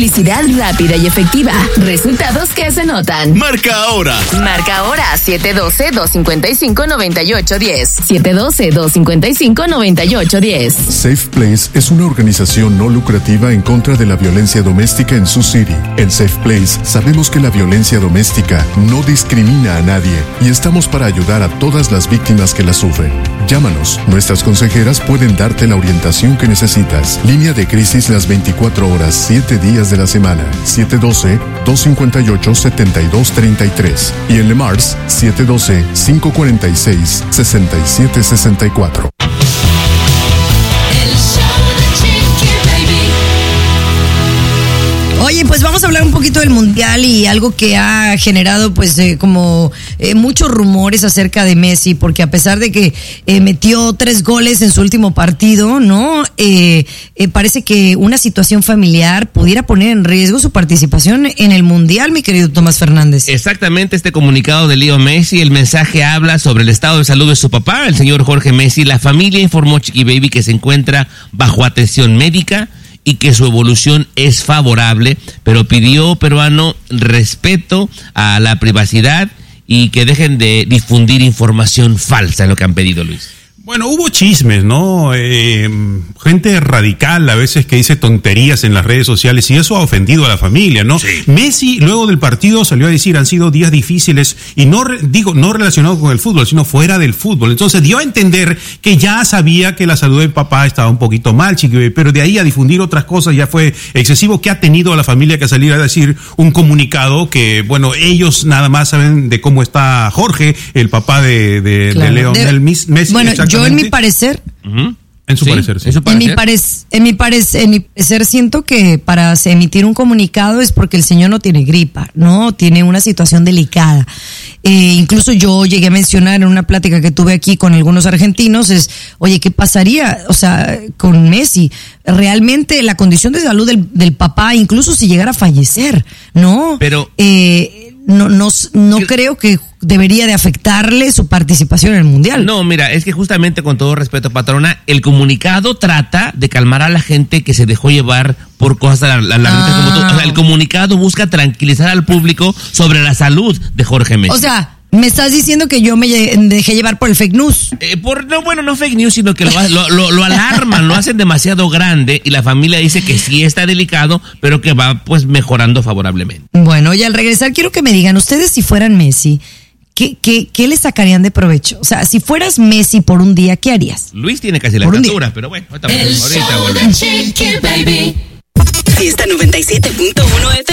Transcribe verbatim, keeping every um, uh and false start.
Publicidad rápida y efectiva. Resultados que se notan. Marca ahora. Marca ahora siete uno dos, dos cinco cinco, nueve ocho uno cero. siete uno dos, dos cinco cinco, nueve ocho uno cero. Safe Place es una organización no lucrativa en contra de la violencia doméstica en Sioux City. En Safe Place sabemos que la violencia doméstica no discrimina a nadie y estamos para ayudar a todas las víctimas que la sufren. Llámanos. Nuestras consejeras pueden darte la orientación que necesitas. Línea de crisis las veinticuatro horas, siete días de la semana. siete uno dos, dos cinco ocho, siete dos tres tres. Y en Le Mars, siete uno dos, cinco cuatro seis, seis siete seis cuatro. Oye, pues vamos a hablar un poquito del Mundial y algo que ha generado pues eh, como eh, muchos rumores acerca de Messi, porque a pesar de que eh, metió tres goles en su último partido, ¿no? Eh, eh, parece que una situación familiar pudiera poner en riesgo su participación en el Mundial, mi querido Tomás Fernández. Exactamente, este comunicado de Leo Messi, el mensaje habla sobre el estado de salud de su papá, el señor Jorge Messi. La familia informó Chiqui Baby que se encuentra bajo atención médica y que su evolución es favorable, pero pidió, peruano, respeto a la privacidad y que dejen de difundir información falsa, en lo que han pedido, Luis. Bueno, hubo chismes, ¿no? Eh, gente radical a veces que dice tonterías en las redes sociales y eso ha ofendido a la familia, ¿no? Sí. Messi luego del partido salió a decir han sido días difíciles y no re, digo no relacionado con el fútbol, sino fuera del fútbol. Entonces dio a entender que ya sabía que la salud del papá estaba un poquito mal, Chiqui, pero de ahí a difundir otras cosas ya fue excesivo. ¿Qué ha tenido a la familia que salir a decir un comunicado que, bueno, ellos nada más saben de cómo está Jorge, el papá de, de, claro. de Lionel Messi? Bueno, yo en mi parecer, uh-huh. en su sí, parecer, sí. En, su parecer. En, mi parec- en, mi parec- en mi parecer siento que para emitir un comunicado es porque el señor no tiene gripa, no tiene una situación delicada. Eh, incluso yo llegué a mencionar en una plática que tuve aquí con algunos argentinos es, oye, ¿qué pasaría? O sea, con Messi, realmente la condición de salud del, del papá, incluso si llegara a fallecer, ¿no? Pero eh, no, no, no ¿qué? creo que debería de afectarle su participación en el Mundial. No, mira, es que justamente con todo respeto, patrona, el comunicado trata de calmar a la gente que se dejó llevar por cosas alarmistas ah. como tú. O sea, el comunicado busca tranquilizar al público sobre la salud de Jorge Messi. O sea, me estás diciendo que yo me dejé llevar por el fake news. Eh, por no, bueno, no fake news, sino que lo, lo, lo, lo alarman, lo hacen demasiado grande y la familia dice que sí está delicado, pero que va pues mejorando favorablemente. Bueno, y al regresar quiero que me digan, ustedes si fueran Messi, ¿Qué, qué, ¿qué le sacarían de provecho? O sea, si fueras Messi por un día, ¿qué harías? Luis tiene casi la estatura, pero bueno, ahorita, ahorita volvemos. Fiesta noventa y siete punto uno F